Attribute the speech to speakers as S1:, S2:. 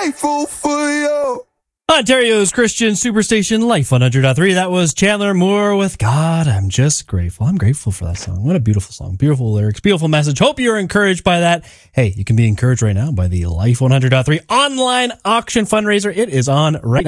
S1: grateful for you.
S2: Ontario's Christian Superstation Life 100.3. That was Chandler Moore with God, I'm Just Grateful. I'm grateful for that song. What a beautiful song. Beautiful lyrics, beautiful message. Hope you're encouraged by that. Hey, you can be encouraged right now by the Life 100.3 online auction fundraiser. It is on right now.